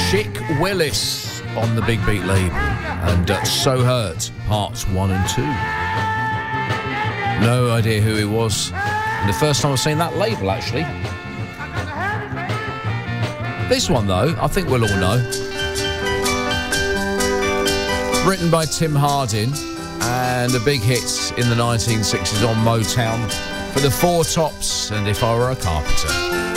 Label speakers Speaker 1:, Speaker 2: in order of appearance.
Speaker 1: Chick Willis on the Big Beat label, and So Hurt, parts 1 and 2. No idea who he was. And the first time I've seen that label, actually. This one, though, I think we'll all know. Written by Tim Hardin, and a big hit in the 1960s on Motown for the Four Tops and If I Were a Carpenter.